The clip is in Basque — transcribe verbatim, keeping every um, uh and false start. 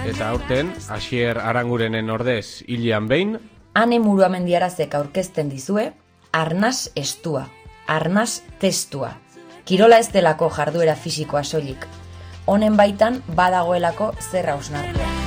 Eta aurten, Asier Arangurenen ordez hilian behin, Ane Muruamendiarazek aurkezten dizue, arnas estua, arnas testua. Kirola ez delako jarduera fisikoa soilik. Honen baitan badagoelako zer hausnartzea.